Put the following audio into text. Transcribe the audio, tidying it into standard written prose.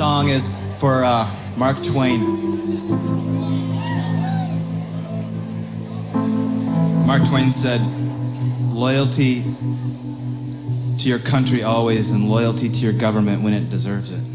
song is for Mark Twain. Mark Twain said, "Loyalty to your country always, and loyalty to your government when it deserves it."